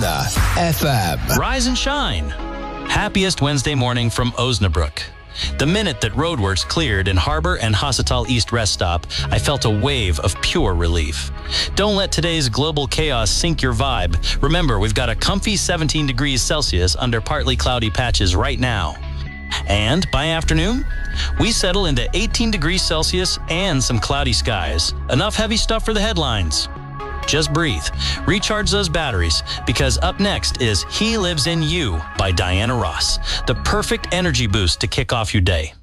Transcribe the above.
Corner FM. Rise and shine. Happiest Wednesday morning from Osnabrück. The minute that roadworks cleared in Harbor and Hassetal East rest stop, I felt a wave of pure relief. Don't let today's global chaos sink your vibe. Remember, we've got a comfy 17 degrees Celsius under partly cloudy patches right now. And by afternoon, we settle into 18 degrees Celsius and some cloudy skies. Enough heavy stuff for the headlines. Just breathe. Recharge those batteries, because up next is He Lives in You by Diana Ross. The perfect energy boost to kick off your day.